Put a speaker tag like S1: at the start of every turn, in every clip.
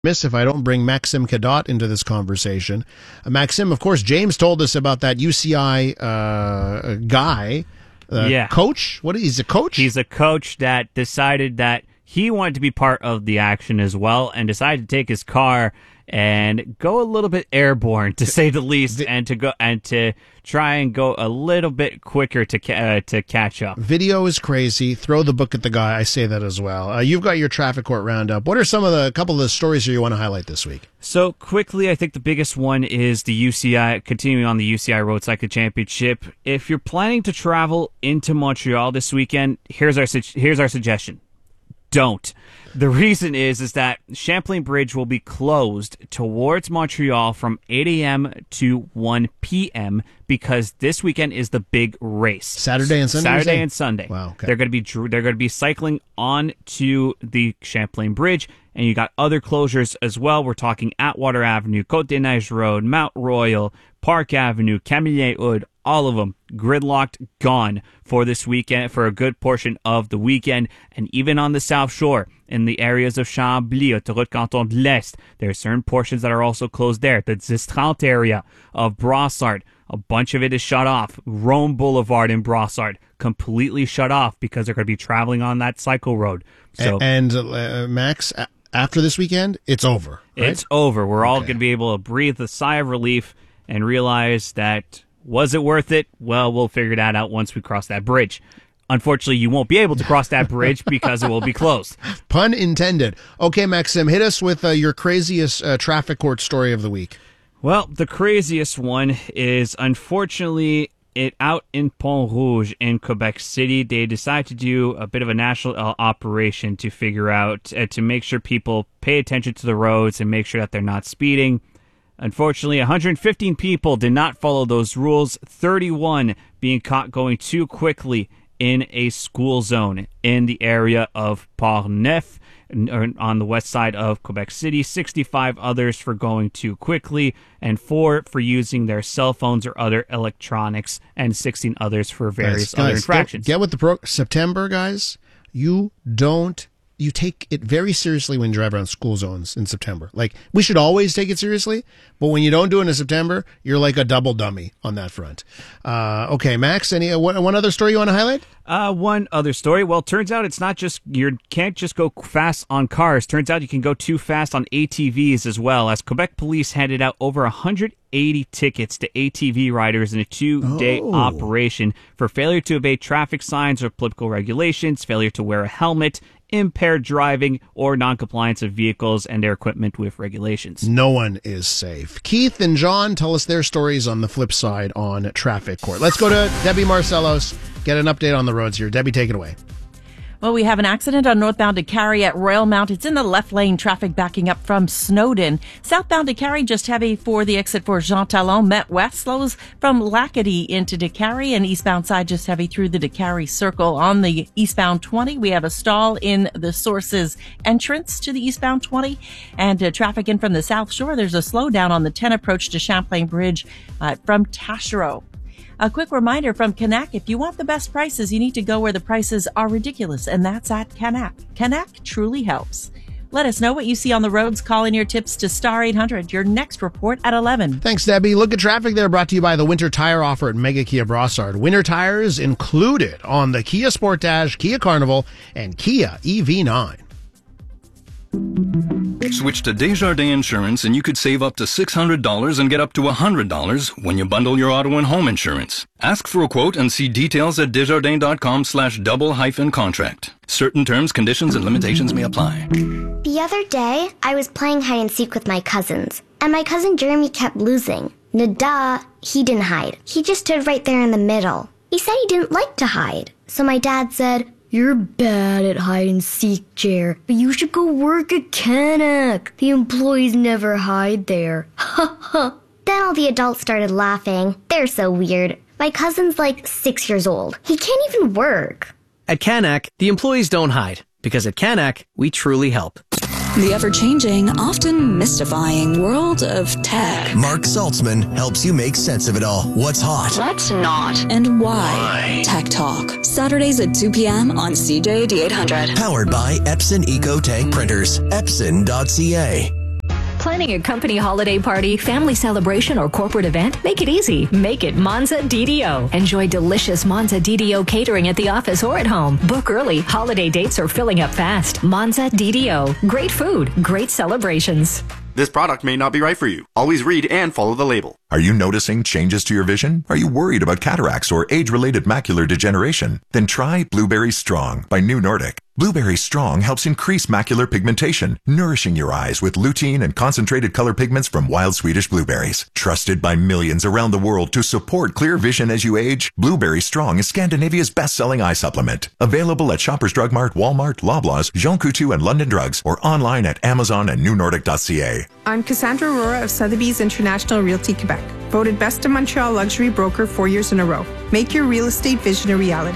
S1: Miss if I don't bring Maxime Cadotte into this conversation. Maxime, of course, James told us about that UCI guy, coach. What is he, a coach?
S2: He's a coach that decided that he wanted to be part of the action as well, and decided to take his car and go a little bit airborne, to say the least, and to try and go a little bit quicker to catch up.
S1: Video is crazy. Throw the book at the guy. I say that as well. You've got your traffic court roundup. What are a couple of the stories you want to highlight this week?
S2: So quickly, I think the biggest one is the UCI, continuing on the UCI Road Cycling Championship. If you're planning to travel into Montreal this weekend, here's our suggestion. Don't. The reason is that Champlain Bridge will be closed towards Montreal from 8 a.m. to 1 p.m. because this weekend is the big race.
S1: Saturday and Sunday.
S2: Saturday and Sunday.
S1: Wow. Okay.
S2: They're going to be cycling on to the Champlain Bridge, and you got other closures as well. We're talking Atwater Avenue, Côte des Neiges Road, Mount Royal, Park Avenue, Camillien-Hood, all of them gridlocked, gone for this weekend, for a good portion of the weekend. And even on the South Shore, in the areas of Chambly, Autoroute Canton de l'Est, there are certain portions that are also closed there. The 10-30 area of Brossard, a bunch of it is shut off. Rome Boulevard in Brossard, completely shut off because they're going to be traveling on that cycle road. So,
S1: Max, after this weekend, it's over. Right?
S2: It's over. We're all going to be able to breathe a sigh of relief and realize that, was it worth it? Well, we'll figure that out once we cross that bridge. Unfortunately, you won't be able to cross that bridge because it will be closed.
S1: Pun intended. Okay, Maxime, hit us with your craziest traffic court story of the week.
S2: Well, the craziest one is, unfortunately, out in Pont Rouge in Quebec City. They decided to do a bit of a national operation to figure out, to make sure people pay attention to the roads and make sure that they're not speeding. Unfortunately, 115 people did not follow those rules, 31 being caught going too quickly in a school zone in the area of Port-Neuf on the west side of Quebec City, 65 others for going too quickly, and 4 for using their cell phones or other electronics, and 16 others for various other infractions.
S1: Get with the September, guys. You take it very seriously when you drive around school zones in September. Like, we should always take it seriously, but when you don't do it in September, you're like a double dummy on that front. Okay, Max, one other story you want to highlight?
S2: One other story. Well, turns out it's not just, you can't just go fast on cars. Turns out you can go too fast on ATVs as well, as Quebec police handed out over 180 tickets to ATV riders in a 2-day operation for failure to obey traffic signs or applicable regulations, failure to wear a helmet, impaired driving, or noncompliance of vehicles and their equipment with regulations.
S1: No one is safe. Keith and John tell us their stories on the flip side on traffic court. Let's go to Debbie Marcellos, get an update on the roads here. Debbie, take it away.
S3: Well, we have an accident on northbound to Cary at Royal Mount. It's in the left lane, traffic backing up from Snowden. Southbound to Cary, just heavy for the exit for Jean Talon. Met West slows from Lacadie into Décarie, and eastbound side just heavy through the Décarie Circle. On the eastbound 20, we have a stall in the Sources entrance to the eastbound 20, and traffic in from the South Shore. There's a slowdown on the 10 approach to Champlain Bridge from Taschereau. A quick reminder from Canac, if you want the best prices, you need to go where the prices are ridiculous, and that's at Canac. Canac truly helps. Let us know what you see on the roads. Call in your tips to Star 800. Your next report at 11.
S1: Thanks, Debbie. Look at traffic there, brought to you by the Winter Tire Offer at Mega Kia Brossard. Winter tires included on the Kia Sportage, Kia Carnival, and Kia EV9.
S4: Switch to Desjardins Insurance and you could save up to $600 and get up to $100 when you bundle your auto and home insurance. Ask for a quote and see details at desjardins.com/double-contract. Certain terms, conditions, and limitations may apply.
S5: The other day, I was playing hide and seek with my cousins, and my cousin Jeremy kept losing. Nada, he didn't hide. He just stood right there in the middle. He said he didn't like to hide. So my dad said, "You're bad at hide and seek, Jer, but you should go work at Canac. The employees never hide there." Ha ha. Then all the adults started laughing. They're so weird. My cousin's like 6 years old. He can't even work.
S6: At Canac, the employees don't hide, because at Canac, we truly help.
S7: The ever-changing, often mystifying world of tech.
S8: Mark Saltzman helps you make sense of it all. What's hot?
S7: What's not? And why? Tech Talk. Saturdays at 2 p.m. on CJD 800.
S8: Powered by Epson EcoTank Printers. Epson.ca.
S9: Planning a company holiday party, family celebration, or corporate event? Make it easy. Make it Monza DDO. Enjoy delicious Monza DDO catering at the office or at home. Book early. Holiday dates are filling up fast. Monza DDO. Great food, great celebrations.
S10: This product may not be right for you. Always read and follow the label.
S11: Are you noticing changes to your vision? Are you worried about cataracts or age-related macular degeneration? Then try Blueberry Strong by New Nordic. Blueberry Strong helps increase macular pigmentation, nourishing your eyes with lutein and concentrated color pigments from wild Swedish blueberries. Trusted by millions around the world to support clear vision as you age, Blueberry Strong is Scandinavia's best-selling eye supplement. Available at Shoppers Drug Mart, Walmart, Loblaws, Jean Coutu, and London Drugs, or online at Amazon and newnordic.ca.
S12: I'm Cassandra Aurora of Sotheby's International Realty Quebec, voted Best of Montreal Luxury Broker 4 years in a row. Make your real estate vision a reality.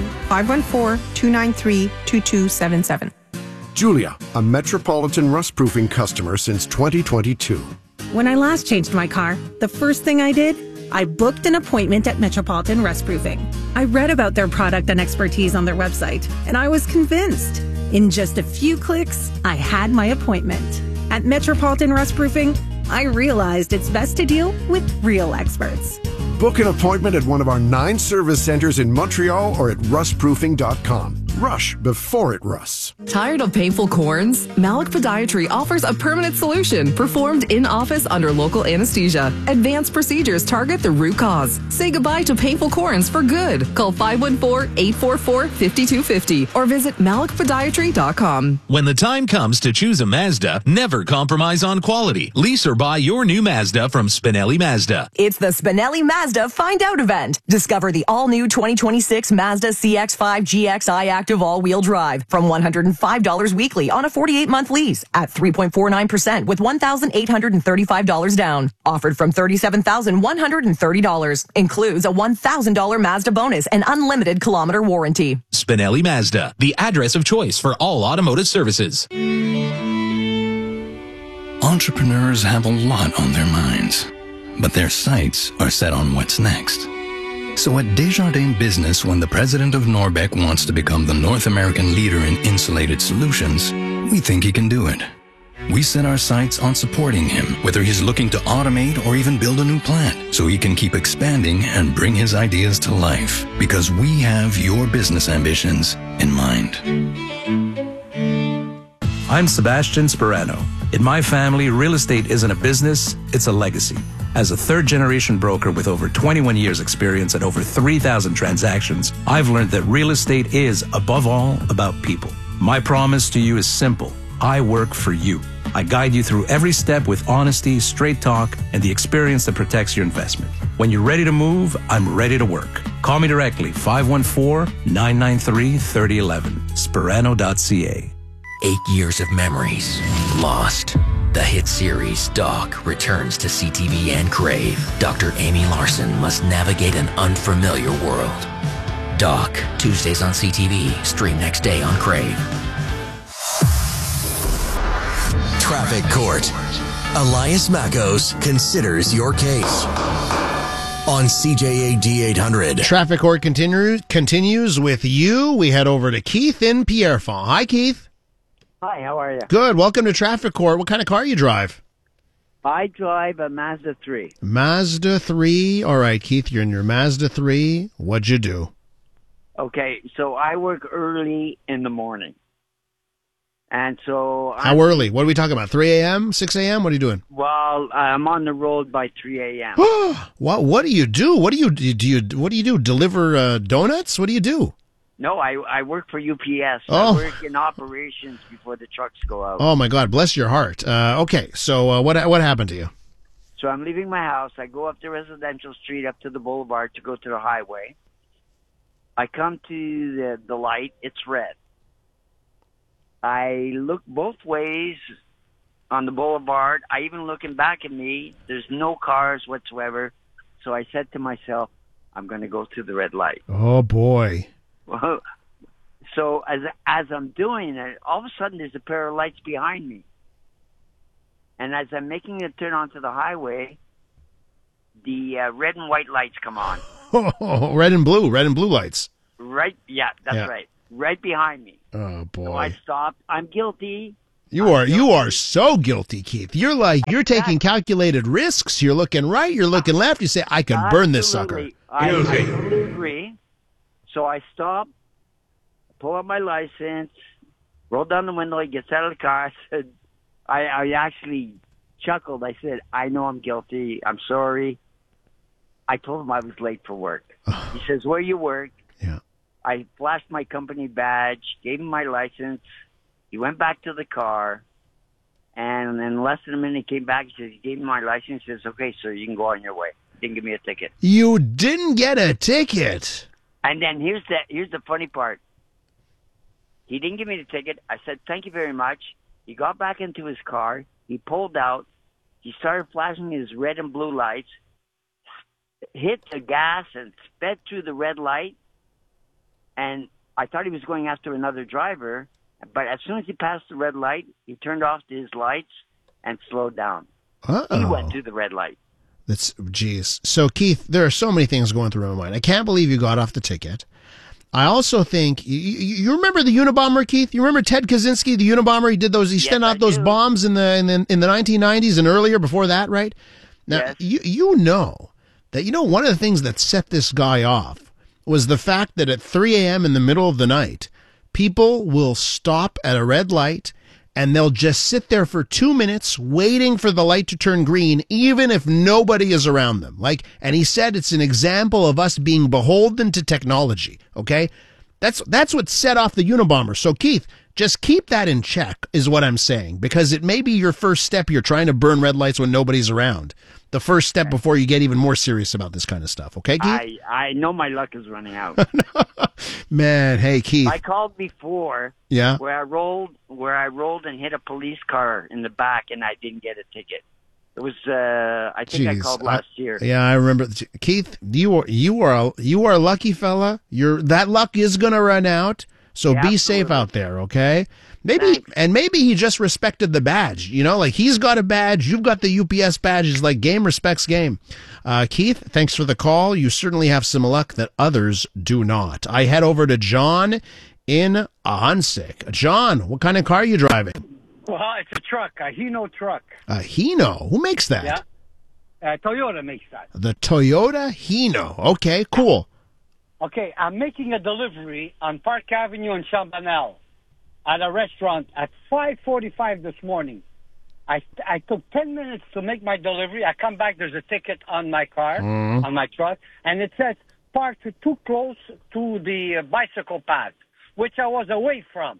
S12: 514-293-2277.
S13: Julia, a Metropolitan rust-proofing customer since 2022.
S14: When I last changed my car, the first thing I did, I booked an appointment at Metropolitan Rust-Proofing. I read about their product and expertise on their website, and I was convinced. In just a few clicks, I had my appointment. At Metropolitan Rust-Proofing, I realized it's best to deal with real experts.
S13: Book an appointment at one of our 9 service centers in Montreal or at rustproofing.com. Rush before it rusts.
S15: Tired of painful corns? Malik Podiatry offers a permanent solution performed in office under local anesthesia. Advanced procedures target the root cause. Say goodbye to painful corns for good. Call 514-844-5250 or visit malikpodiatry.com.
S16: When the time comes to choose a Mazda, never compromise on quality. Lease or buy your new Mazda from Spinelli Mazda.
S17: It's the Spinelli Mazda Find Out event. Discover the all-new 2026 Mazda CX-5 GXI Active all-wheel drive from $105 weekly on a 48-month lease at 3.49% with $1,835 down. Offered from $37,130. Includes a $1,000 Mazda bonus and unlimited kilometer warranty.
S16: Spinelli Mazda, the address of choice for all automotive services.
S4: Entrepreneurs have a lot on their minds, but their sights are set on what's next. So at Desjardins Business, when the president of Norbec wants to become the North American leader in insulated solutions, we think he can do it. We set our sights on supporting him, whether he's looking to automate or even build a new plant, so he can keep expanding and bring his ideas to life, because we have your business ambitions in mind.
S18: I'm Sebastian Sperano. In my family, real estate isn't a business, it's a legacy. As a third-generation broker with over 21 years experience and over 3,000 transactions, I've learned that real estate is, above all, about people. My promise to you is simple. I work for you. I guide you through every step with honesty, straight talk, and the experience that protects your investment. When you're ready to move, I'm ready to work. Call me directly, 514-993-3011, Sperano.ca.
S19: 8 years of memories lost. The hit series Doc returns to CTV and Crave. Dr. Amy Larson must navigate an unfamiliar world. Doc, Tuesdays on CTV, stream next day on Crave.
S8: Traffic Court. Elias Mackos considers your case on CJAD 800.
S1: Traffic Court continues with you. We head over to Keith in Pierrefonds. Hi, Keith.
S20: Hi, how are you?
S1: Good. Welcome to Traffic Court. What kind of car you drive?
S20: I drive a Mazda 3.
S1: Mazda 3. All right, Keith, you're in your Mazda 3. What'd you do?
S20: Okay, so I work early in the morning. And so...
S1: How early? What are we talking about? 3 a.m., 6 a.m.? What are you doing?
S20: Well, I'm on the road by 3 a.m.
S1: What do you do? What do you do? Deliver donuts? What do you do?
S20: No, I work for UPS.
S1: Oh.
S20: I work in operations before the trucks go out.
S1: Oh, my God. Bless your heart. Okay, so what happened to you?
S20: So I'm leaving my house. I go up the residential street up to the boulevard to go to the highway. I come to the light. It's red. I look both ways on the boulevard. I even looking back at me. There's no cars whatsoever. So I said to myself, I'm going to go to the red light.
S1: Oh, boy.
S20: Well, so as I'm doing it, all of a sudden there's a pair of lights behind me. And as I'm making a turn onto the highway, the red and white lights come on.
S1: Red and blue lights.
S20: Right, yeah, that's right. Right behind me.
S1: Oh, boy.
S20: So I stopped. I'm guilty.
S1: You are so guilty, Keith. You're taking calculated risks. You're looking right, you're looking left. You say, I can burn this sucker.
S20: I totally agree. So I stopped, pull up my license, rolled down the window, he gets out of the car. I said, I actually chuckled. I said, I know I'm guilty. I'm sorry. I told him I was late for work. He says, where you work?
S1: Yeah.
S20: I flashed my company badge, gave him my license. He went back to the car, and in less than a minute he came back. He says, he gave me my license. He says, okay, sir, you can go on your way. He didn't give me a ticket.
S1: You didn't get a ticket.
S20: And then here's the funny part. He didn't give me the ticket. I said, thank you very much. He got back into his car. He pulled out. He started flashing his red and blue lights, hit the gas, and sped through the red light. And I thought he was going after another driver. But as soon as he passed the red light, he turned off his lights and slowed down.
S1: Uh-oh.
S20: He went through the red light.
S1: Geez. So, Keith, there are so many things going through my mind. I can't believe you got off the ticket. I also think, you remember the Unabomber, Keith? You remember Ted Kaczynski, the Unabomber? He did those, he sent out those bombs in the 1990s and earlier before that, right? Now, you know one of the things that set this guy off was the fact that at 3 a.m. in the middle of the night, people will stop at a red light and they'll just sit there for 2 minutes waiting for the light to turn green, even if nobody is around them. And he said it's an example of us being beholden to technology. Okay. That's what set off the Unabomber. So Keith, just keep that in check is what I'm saying, because it may be your first step. You're trying to burn red lights when nobody's around. The first step before you get even more serious about this kind of stuff. Okay, Keith?
S20: I know my luck is running out.
S1: Man, hey, Keith.
S20: I called before.
S1: Yeah.
S20: Where I rolled and hit a police car in the back, and I didn't get a ticket. It was I think I called last year.
S1: Yeah, I remember. Keith, you are a lucky fella. That luck is gonna run out. So be safe out there, okay? Maybe he just respected the badge. He's got a badge, you've got the UPS badge. It's like game respects game. Keith, thanks for the call. You certainly have some luck that others do not. I head over to John in Ahuntsic. John, what kind of car are you driving?
S21: Well, it's a truck, a Hino truck.
S1: A Hino? Who makes that?
S21: Yeah, Toyota makes that.
S1: The Toyota Hino. Okay, cool.
S21: Okay, I'm making a delivery on Park Avenue in Champanel at a restaurant at 5:45 this morning. I took 10 minutes to make my delivery. I come back, there's a ticket on my car, on my truck, and it says parked too close to the bicycle path, which I was away from.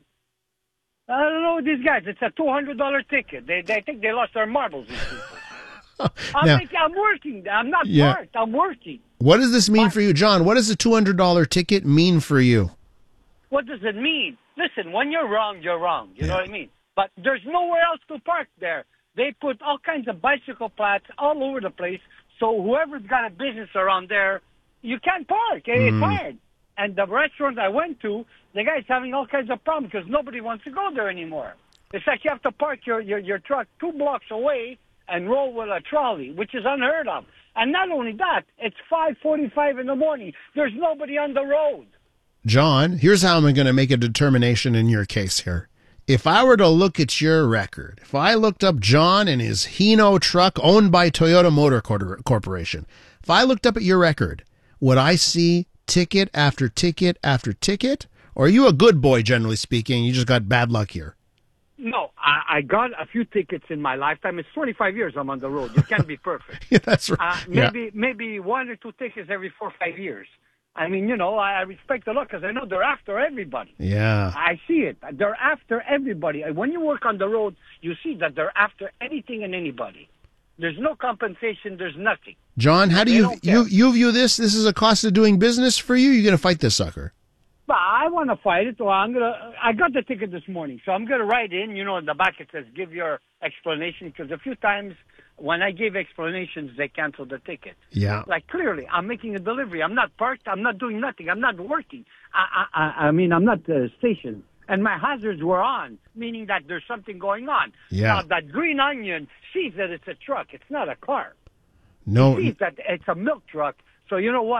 S21: I don't know these guys. It's a $200 ticket. They think they lost their marbles, these people. I'm working. I'm not parked. I'm working.
S1: What does this mean for you, John? What does a $200 ticket mean for you?
S21: What does it mean? Listen, when you're wrong, you're wrong. You know what I mean? But there's nowhere else to park there. They put all kinds of bicycle paths all over the place, so whoever's got a business around there, you can't park. It's hard. And the restaurant I went to, the guy's having all kinds of problems because nobody wants to go there anymore. It's like you have to park your truck 2 blocks away and roll with a trolley, which is unheard of. And not only that, it's 5:45 in the morning. There's nobody on the road.
S1: John, here's how I'm going to make a determination in your case here. If I were to look at your record, if I looked up John and his Hino truck owned by Toyota Motor Corporation, if I looked up at your record, would I see ticket after ticket after ticket? Or are you a good boy, generally speaking? You just got bad luck here.
S21: No, I got a few tickets in my lifetime. It's 25 years I'm on the road. You can't be perfect.
S1: Yeah, that's right.
S21: Maybe 1 or 2 tickets every 4 or 5 years. I mean, I respect the law because I know they're after everybody.
S1: Yeah.
S21: I see it. They're after everybody. When you work on the road, you see that they're after anything and anybody. There's no compensation. There's nothing.
S1: John, how do you view this? This is a cost of doing business for you? You're going to fight this sucker?
S21: Well, I want to fight it. Well, I got the ticket this morning, so I'm going to write in. In the back it says, give your explanation, because a few times when I gave explanations, they canceled the ticket.
S1: Yeah.
S21: Like, clearly, I'm making a delivery. I'm not parked. I'm not doing nothing. I'm not working. I mean, I'm not stationed. And my hazards were on, meaning that there's something going on.
S1: Yeah.
S21: Now, that green onion sees that it's a truck. It's not a car.
S1: No.
S21: He sees that it's a milk truck. So you know what?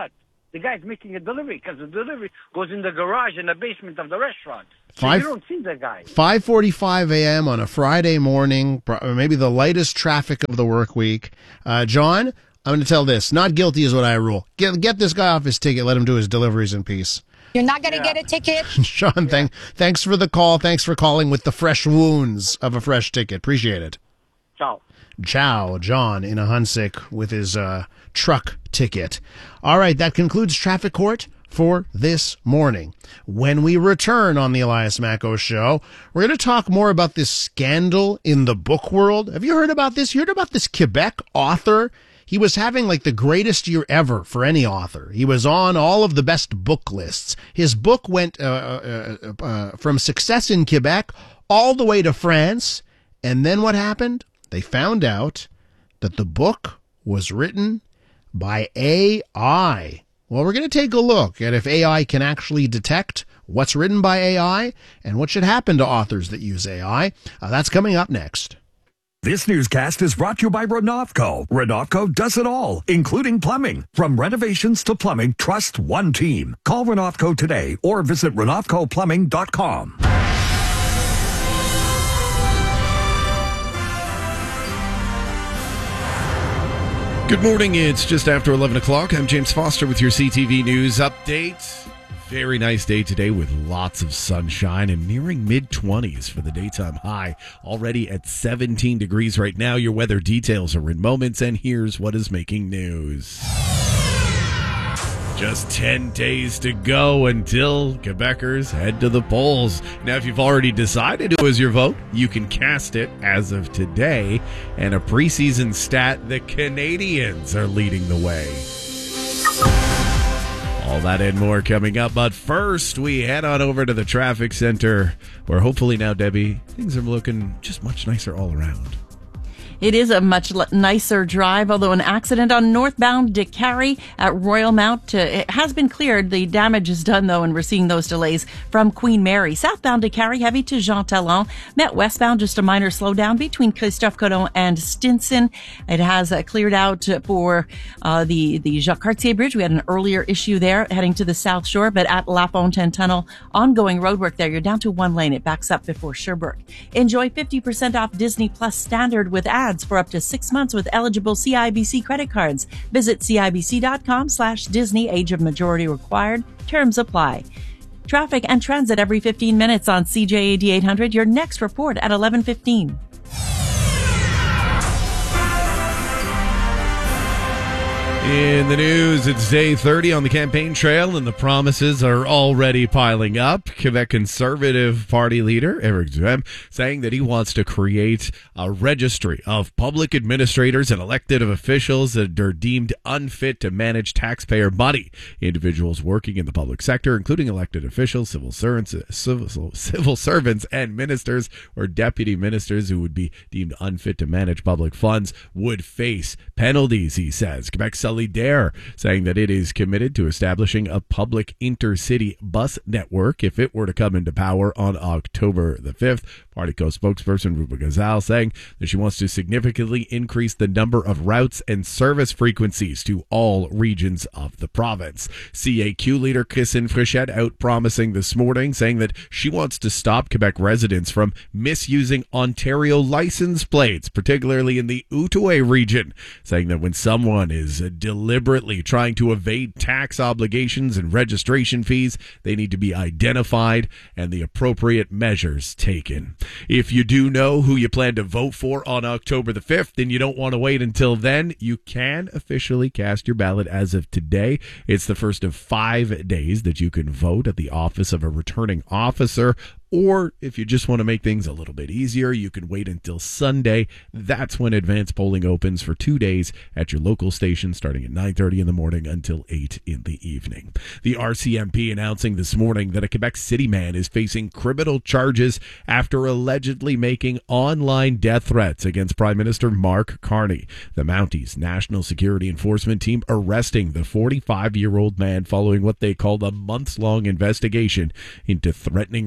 S21: the guy's making a delivery because the delivery goes in the garage in the basement of the restaurant. So
S1: Five-
S21: you don't see the guy.
S1: 5:45 a.m. on a Friday morning, maybe the lightest traffic of the work week. John, I'm going to tell this. Not guilty is what I rule. Get this guy off his ticket. Let him do his deliveries in peace.
S2: You're not going to get a ticket?
S1: Sean, thanks for the call. Thanks for calling with the fresh wounds of a fresh ticket. Appreciate it.
S21: Ciao.
S1: Ciao, John in a Hunsick with his truck ticket. All right, that concludes Traffic Court for this morning. When we return on the Elias Macko Show, we're going to talk more about this scandal in the book world. Have you heard about this? You heard about this Quebec author? He was having like the greatest year ever for any author. He was on all of the best book lists. His book went from success in Quebec all the way to France. And then what happened? They found out that the book was written by AI. Well, we're going to take a look at if AI can actually detect what's written by AI and what should happen to authors that use AI. That's coming up next.
S22: This newscast is brought to you by Renovco. Renovco does it all, including plumbing. From renovations to plumbing, trust one team. Call Renovco today or visit RenovcoPlumbing.com.
S23: Good morning. It's just after 11 o'clock. I'm James Foster with your CTV News update. Very nice day today with lots of sunshine and nearing mid-20s for the daytime high. Already at 17 degrees right now. Your weather details are in moments, and here's what is making news. Just 10 days to go until Quebecers head to the polls. Now, if you've already decided who is your vote, you can cast it as of today. And a preseason stat, the Canadians are leading the way. All that and more coming up. But first, we head on over to the traffic center where hopefully now, Debbie, things are looking just much nicer all around.
S3: It is a much nicer drive, although an accident on northbound DeCarry at Royal Mount it has been cleared. The damage is done, though, and we're seeing those delays from Queen Mary. Southbound DeCarry, heavy to Jean Talon. Met westbound, just a minor slowdown between Christophe Colomb and Stinson. It has cleared out for the Jacques Cartier Bridge. We had an earlier issue there heading to the South Shore, but at La Fontaine Tunnel, ongoing roadwork there. You're down to one lane. It backs up before Sherbrooke. Enjoy 50% off Disney Plus Standard with ads for up to 6 months with eligible CIBC credit cards. Visit CIBC.com/Disney. Age of majority required. Terms apply. Traffic and transit every 15 minutes on CJAD 800. Your next report at 11:15.
S23: In the news, it's day 30 on the campaign trail, and the promises are already piling up. Quebec Conservative Party leader Éric Duhem saying that he wants to create a registry of public administrators and elected officials that are deemed unfit to manage taxpayer money. Individuals working in the public sector, including elected officials, civil servants, and ministers or deputy ministers who would be deemed unfit to manage public funds, would face penalties, he says. Quebec Solidaire saying that it is committed to establishing a public intercity bus network if it were to come into power on October the 5th. Party co-spokesperson Ruba Gazal saying that she wants to significantly increase the number of routes and service frequencies to all regions of the province. CAQ leader Christine Fréchette out promising this morning, saying that she wants to stop Quebec residents from misusing Ontario license plates, particularly in the Outaouais region, saying that when someone is deliberately trying to evade tax obligations and registration fees, they need to be identified and the appropriate measures taken. If you do know who you plan to vote for on October the 5th and you don't want to wait until then, you can officially cast your ballot as of today. It's the first of 5 days that you can vote at the office of a returning officer. Or if you just want to make things a little bit easier, you can wait until Sunday. That's when advance polling opens for 2 days at your local station, starting at 9:30 in the morning until 8 in the evening. The RCMP announcing this morning that a Quebec City man is facing criminal charges after allegedly making online death threats against Prime Minister Mark Carney. The Mounties National Security Enforcement Team arresting the 45-year-old man following what they called a months-long investigation into threatening remarks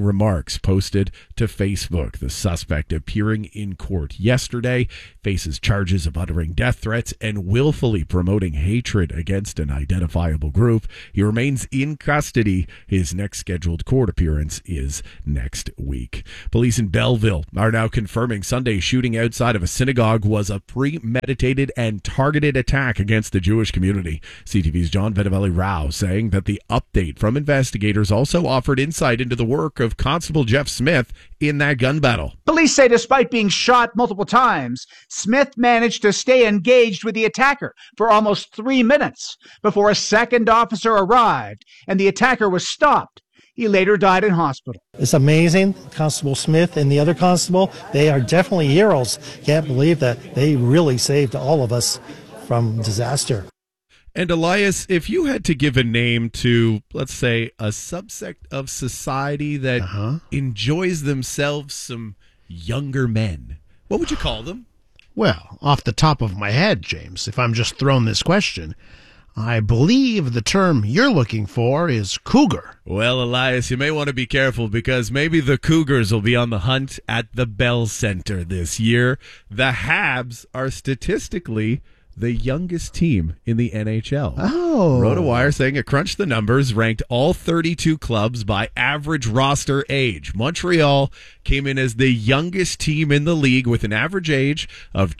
S23: pics posted to Facebook. The suspect appearing in court yesterday faces charges of uttering death threats and willfully promoting hatred against an identifiable group. He remains in custody. His next scheduled court appearance is next week. Police in Belleville are now confirming Sunday's shooting outside of a synagogue was a premeditated and targeted attack against the Jewish community. CTV's John Vedavelli Rao saying that the update from investigators also offered insight into the work of Constable Jeff Smith in that gun battle.
S2: Police say despite being shot multiple times, Smith managed to stay engaged with the attacker for almost 3 minutes before a second officer arrived and the attacker was stopped. He later died in hospital.
S5: It's amazing. Constable Smith and the other constable, they are definitely heroes. Can't believe that they really saved all of us from disaster.
S23: And Elias, if you had to give a name to, let's say, a subsect of society that enjoys themselves some younger men, what would you call them?
S1: Well, off the top of my head, James, if I'm just thrown this question, I believe the term you're looking for is cougar.
S23: Well, Elias, you may want to be careful because maybe the Cougars will be on the hunt at the Bell Center this year. The Habs are statistically the youngest team in the NHL.
S1: Oh.
S23: RotoWire saying it crunched the numbers, ranked all 32 clubs by average roster age. Montreal came in as the youngest team in the league with an average age of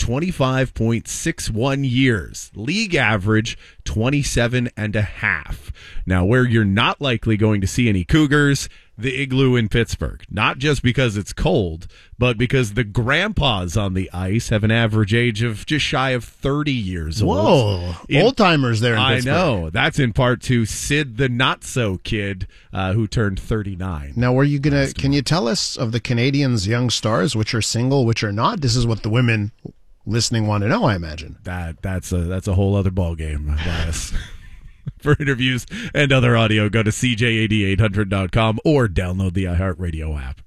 S23: 25.61 years. League average, 27 and a half. Now, where you're not likely going to see any Cougars, the Igloo in Pittsburgh. Not just because it's cold, but because the grandpas on the ice have an average age of just shy of 30 years old.
S1: Whoa, old-timers there in Pittsburgh.
S23: I know. That's in part to Sid the Not-So-Kid, who turned 39.
S1: Now, can you tell us of the Canadians' young stars, which are single, which are not? This is what the women listening want to know, I imagine.
S23: That's a whole other ballgame, Elias. For interviews and other audio, go to CJAD800.com or download the iHeartRadio app.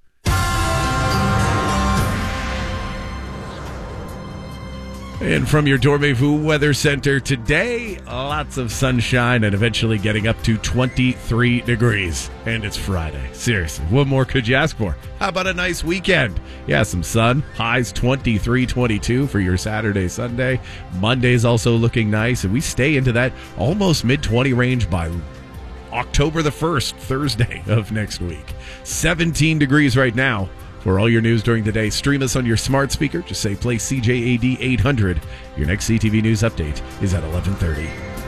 S23: And from your Dormez-vous Weather Center today, lots of sunshine and eventually getting up to 23 degrees. And it's Friday. Seriously, what more could you ask for? How about a nice weekend? Yeah, some sun. Highs 23, 22 for your Saturday, Sunday. Monday's also looking nice. And we stay into that almost mid-20 range by October the 1st, Thursday of next week. 17 degrees right now. For all your news during the day, stream us on your smart speaker. Just say play CJAD 800. Your next CTV News update is at 11:30.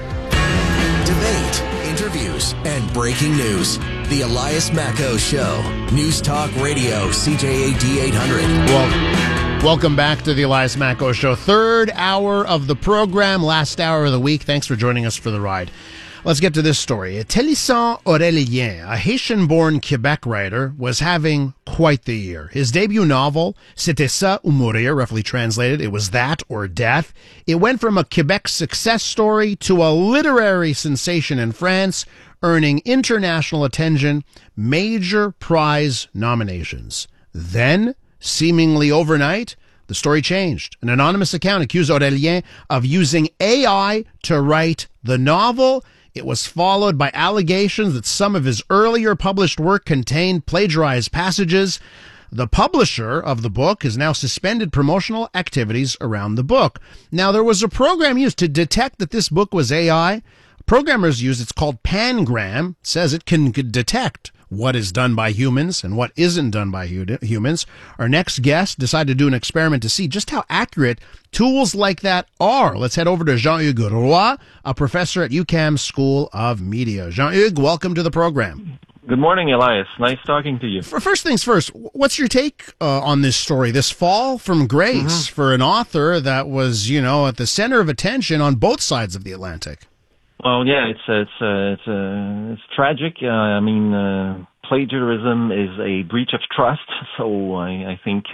S8: Debate, interviews, and breaking news. The Elias Macco Show. News Talk Radio, CJAD 800.
S1: Welcome back to the Elias Macco Show. Third hour of the program, last hour of the week. Thanks for joining us for the ride. Let's get to this story. Télissant Aurélien, a Haitian-born Quebec writer, was having quite the year. His debut novel, C'était ça ou mourir, roughly translated, it was that or death. It went from a Quebec success story to a literary sensation in France, earning international attention, major prize nominations. Then, seemingly overnight, the story changed. An anonymous account accused Aurélien of using AI to write the novel. It was followed by allegations that some of his earlier published work contained plagiarized passages. The publisher of the book has now suspended promotional activities around the book. Now, there was a program used to detect that this book was AI. Programmers use it's called Pangram. It says it can detect what is done by humans and what isn't done by humans. Our next guest decided to do an experiment to see just how accurate tools like that are. Let's head over to Jean-Hugues Roy, a professor at UQAM School of Media. Jean-Hugues, welcome to the program.
S6: Good morning, Elias. Nice talking to you.
S1: First things first, what's your take on this story, this fall from grace for an author that was, at the center of attention on both sides of the Atlantic?
S6: Well, yeah, it's tragic. Plagiarism is a breach of trust. So I think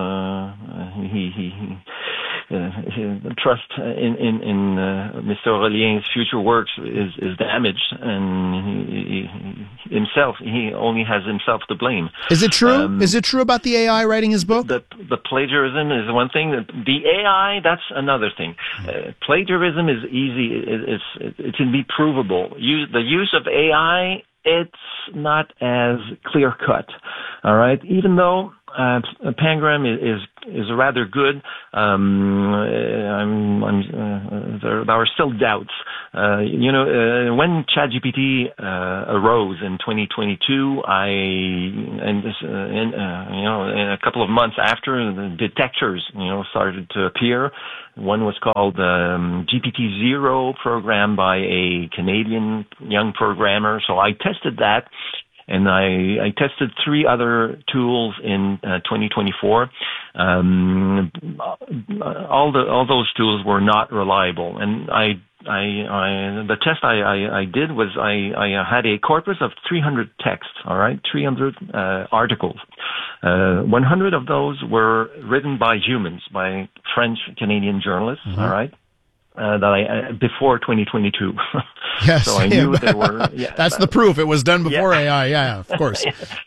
S6: the trust in Mr. Aurelien's future works is damaged, and he only has himself to blame.
S1: Is it true? Is it true about the AI writing his book?
S6: The plagiarism is one thing. The AI, that's another thing. Plagiarism is easy. It can be provable. The use of AI it's not as clear cut. All right, even though Pangram is rather good. There are still doubts. When ChatGPT arose in 2022, in a couple of months after, the detectors started to appear. One was called GPT-0, programmed by a Canadian young programmer. So I tested that. And I tested 3 other tools in 2024. All those tools were not reliable. And the test I did was I had a corpus of 300 texts. All right, 300 articles. 100 of those were written by humans, by French Canadian journalists. Mm-hmm. All right. Before 2022.
S1: Yes.
S6: So I knew they were. Yeah,
S1: that's the proof. It was done before AI. Yeah, of course.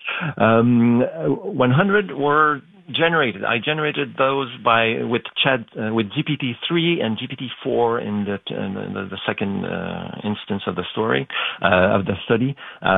S6: 100 were generated. I generated those with GPT-3 and GPT-4 in the second instance of the story of the study.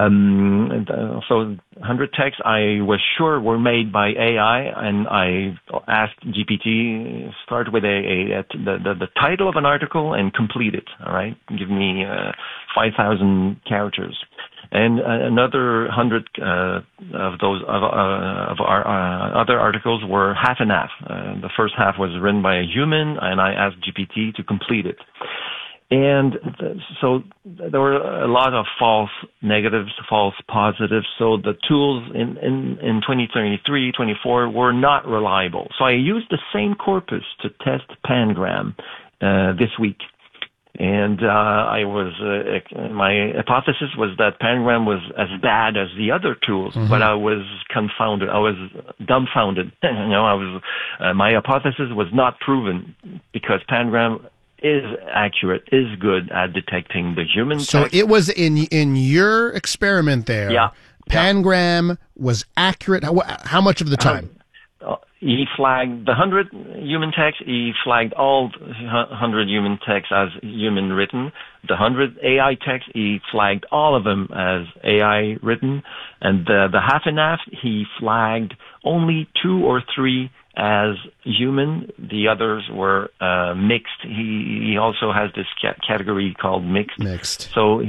S6: So 100 texts I was sure were made by AI, and I asked GPT start with the title of an article and complete it. All right, give me 5,000 characters. And another 100 of those of our other articles were half and half. The first half was written by a human, and I asked GPT to complete it. And so there were a lot of false negatives, false positives. So the tools in 2023, 24 were not reliable. So I used the same corpus to test Pangram this week. And my hypothesis was that Pangram was as bad as the other tools, mm-hmm. but I was confounded. I was dumbfounded. My hypothesis was not proven because Pangram is accurate, is good at detecting the human.
S1: So
S6: text.
S1: It was in your experiment there.
S6: Yeah.
S1: Pangram was accurate. How much of the time?
S6: He flagged the 100 human text. He flagged all 100 human texts as human written. The 100 AI text, he flagged all of them as AI written. And the half and half, he flagged only 2 or 3 as human. The others were mixed. He also has this category called mixed.
S1: Mixed.
S6: So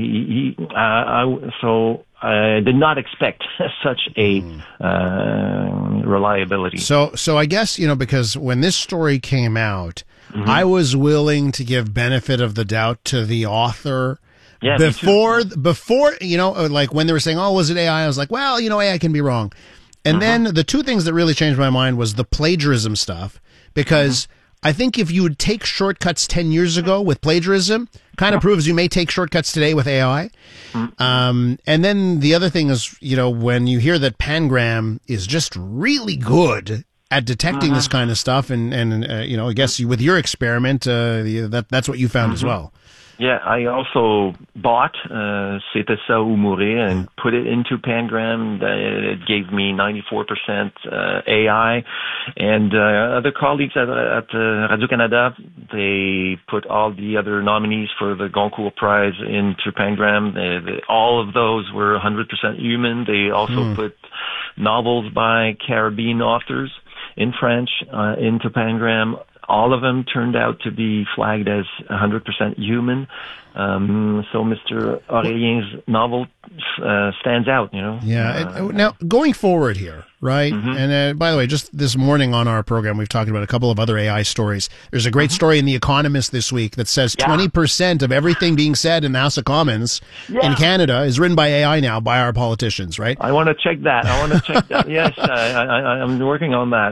S6: I did not expect such a reliability.
S1: So I guess, because when this story came out, mm-hmm. I was willing to give benefit of the doubt to the author.
S6: Yeah,
S1: before, like when they were saying, "Oh, was it AI?" I was like, "Well, AI can be wrong." And
S6: mm-hmm.
S1: then the 2 things that really changed my mind was the plagiarism stuff, because I think if you would take shortcuts 10 years ago with plagiarism, kind of proves you may take shortcuts today with AI. And then the other thing is, when you hear that Pangram is just really good at detecting this kind of stuff, and I guess with your experiment, that's what you found as well.
S6: Yeah, I also bought C'était ça ou mourir and put it into Pangram. It gave me 94% AI. And other colleagues at Radio-Canada, they put all the other nominees for the Goncourt Prize into Pangram. All of those were 100% human. They also put novels by Caribbean authors in French into Pangram. All of them turned out to be flagged as 100% human. So Mr. Aurelien's novel stands out,
S1: Yeah. Now, going forward here, right?
S6: Mm-hmm.
S1: And by the way, just this morning on our program, we've talked about a couple of other AI stories. There's a great story in The Economist this week that says 20% of everything being said in the House of Commons in Canada is written by AI now, by our politicians, right?
S6: I want to check that. Yes, I'm working on that.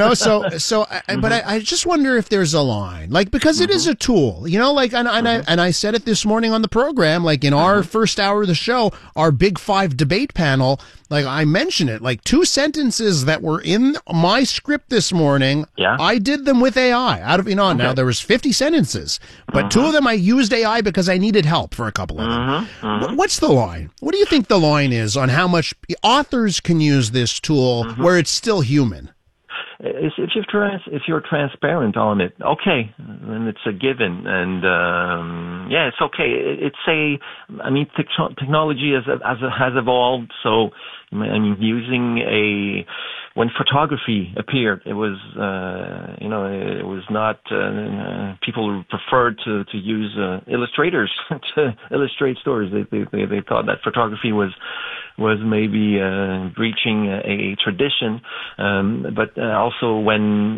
S1: But I just wonder if there's a line, because it is a tool, and I said it this morning on the program, in our first hour of the show, our Big Five debate panel, I mentioned it, 2 sentences that were in my script this morning.
S6: Yeah.
S1: I did them with AI now there was 50 sentences, but 2 of them I used AI because I needed help for a couple of them. What's the line? What do you think the line is on how much authors can use this tool where it's still human?
S6: If you're transparent on it, okay, then it's a given. And yeah, it's okay. Technology has evolved. So, using when photography appeared, it was, it was not, people preferred to use illustrators to illustrate stories. They thought that photography was maybe breaching a tradition, but also when